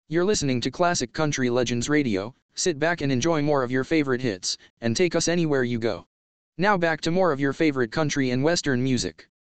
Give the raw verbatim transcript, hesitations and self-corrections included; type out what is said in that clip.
You're listening to Classic Country Legends Radio. Sit back and enjoy more of your favorite hits, and take us anywhere you go. Now back to more of your favorite country and western music.